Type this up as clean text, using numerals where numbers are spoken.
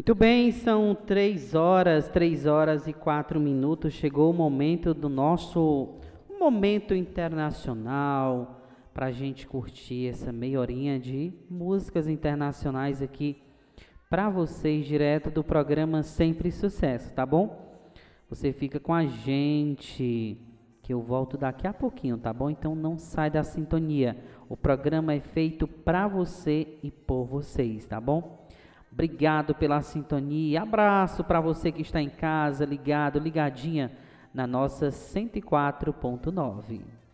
Muito bem, são 3 horas e 4 minutos. Chegou o momento do nosso momento internacional para a gente curtir essa meia horinha de músicas internacionais aqui para vocês, direto do programa Sempre Sucesso, tá bom? Você fica com a gente, que eu volto daqui a pouquinho, tá bom? Então não sai da sintonia. O programa é feito para você e por vocês, tá bom? Obrigado pela sintonia. Abraço para você que está em casa, ligado, ligadinha na nossa 104.9.